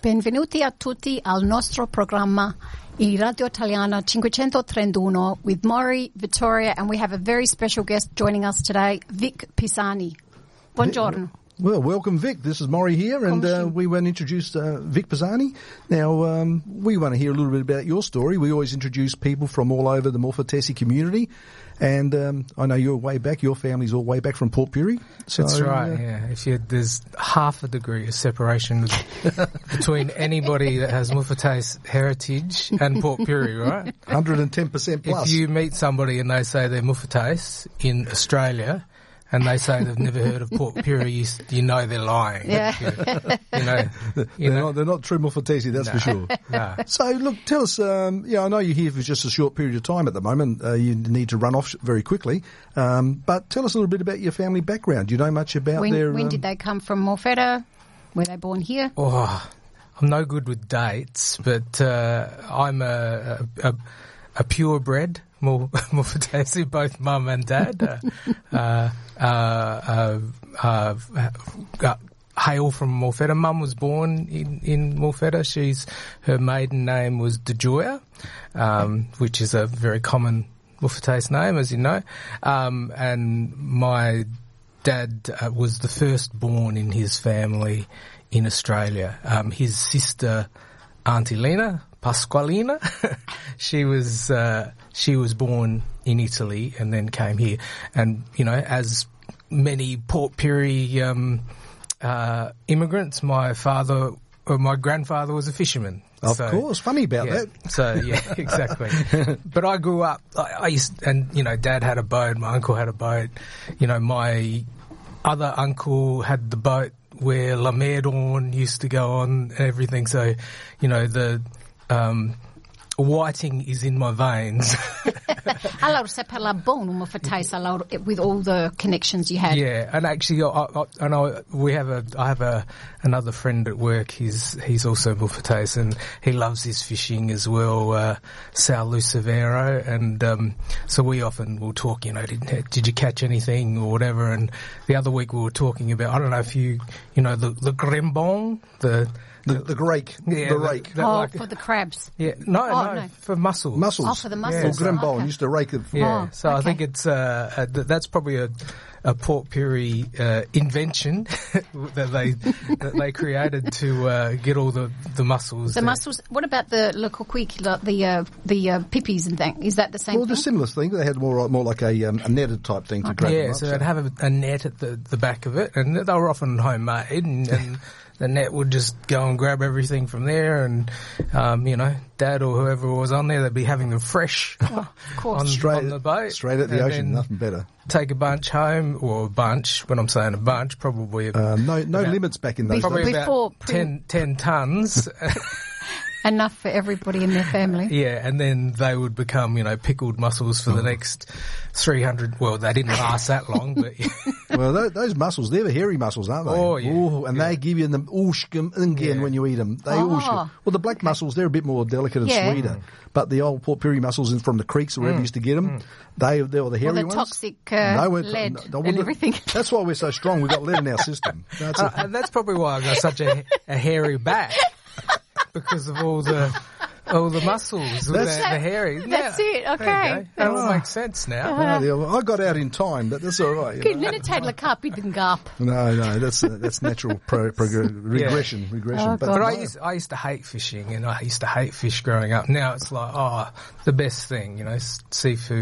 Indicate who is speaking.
Speaker 1: Benvenuti a tutti al nostro programma I Radio Italiana 531 with Maury, Vittoria, and we have a very special guest joining us today, Vic Pisani. Buongiorno.
Speaker 2: Well, welcome, Vic. This is Maury here, and we want to introduce Vic Pisani. Now, we want to hear a little bit about your story. We always introduce people from all over the Morphetesi community, and I know you're way back. Your family's all way back from Port Pirie. So,
Speaker 3: that's right, yeah. There's half a degree of separation between anybody that has Morphetese heritage and Port Pirie, right?
Speaker 2: 110% plus.
Speaker 3: If you meet somebody and they say they're Morphetese in Australia, and they say they've never heard of Port Pirie, you know they're lying.
Speaker 1: Yeah.
Speaker 2: They're not true Morphetesi, that's for sure.
Speaker 3: No.
Speaker 2: So, look, tell us, I know you're here for just a short period of time at the moment. You need to run off very quickly. But tell us a little bit about your family background. Do you know much about
Speaker 1: when did they come from Morfetta? Were they born here?
Speaker 3: Oh, I'm no good with dates, but I'm a purebred Morphetesi, both mum and dad. Hail from Morfetta. Mum was born in Morfetta. Her maiden name was De Joya, which is a very common Morphetese name, as you know. And my dad was the firstborn in his family in Australia. His sister, Auntie Lena, Pasqualina, she was born in Italy and then came here. And, as many Port Pirie immigrants, my grandfather was a fisherman.
Speaker 2: Of course, funny about that.
Speaker 3: So, yeah, exactly. But I grew up, Dad had a boat, my uncle had a boat. My other uncle had the boat where La Merdorn used to go on and everything. So, the whiting is in my veins.
Speaker 1: Allora, se parla buono Morphetese, with all the connections you had.
Speaker 3: Yeah, and actually, I have another friend at work. He's also Morphetese, and he loves his fishing as well, Sal Lucevero, and so we often will talk. Did you catch anything or whatever? And the other week we were talking about, I don't know if the grembon,
Speaker 2: the rake.
Speaker 3: Yeah,
Speaker 2: the rake.
Speaker 1: For the crabs.
Speaker 3: Yeah, no, for mussels.
Speaker 2: Mussels.
Speaker 1: Oh, for the mussels.
Speaker 2: Or grembon,
Speaker 1: okay.
Speaker 2: used to rake it.
Speaker 3: Yeah, so okay. I think it's that's probably a Port Pirie invention that they created to get all the mussels.
Speaker 1: The mussels. What about the le coquille, the pippies and thing? Is that the same thing?
Speaker 2: Well, the similar thing. They had more like a netted type thing to grab them up.
Speaker 3: So they'd have a net at the back of it, and they were often homemade, and the net would just go and grab everything from there, and Dad or whoever was on there, they'd be having them fresh
Speaker 1: of course.
Speaker 3: on the boat.
Speaker 2: Straight at the ocean, nothing better.
Speaker 3: Take a bunch home, or a bunch, when I'm saying a bunch, probably...
Speaker 2: no limits back in those days.
Speaker 3: Probably about 10 tons.
Speaker 1: Enough for everybody in their family.
Speaker 3: Yeah, and then they would become, pickled mussels for the next 300... Well, they didn't last that long, but...
Speaker 2: Well, those mussels, they're the hairy mussels, aren't they?
Speaker 3: Oh, yeah.
Speaker 2: Ooh, and they give you the ooshkum again when you eat them. They ooshkum. Well, the black mussels, they're a bit more delicate and sweeter. But the old Port Pirie mussels from the creeks or wherever you used to get them, they were the hairy ones.
Speaker 1: Toxic lead and everything.
Speaker 2: That's why we're so strong. We've got lead in our system.
Speaker 3: And that's probably why I've got such a hairy back. Because of all the muscles, the hairy.
Speaker 1: That's it. Okay,
Speaker 3: that all makes sense now.
Speaker 2: I got out in time, but that's all right. No, that's natural regression.
Speaker 1: Oh,
Speaker 3: but I used to hate fishing, and I used to hate fish growing up. Now it's like the best thing, seafood.